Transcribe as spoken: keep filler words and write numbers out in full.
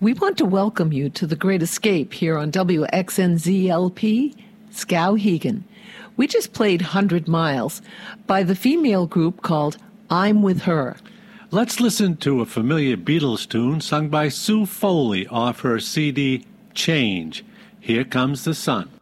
We want to welcome you to The Great Escape here on W X N Z L P, Skowhegan. We just played one hundred miles by the female group called I'm With Her. Let's listen to a familiar Beatles tune sung by Sue Foley off her C D, Change. Here Comes the Sun.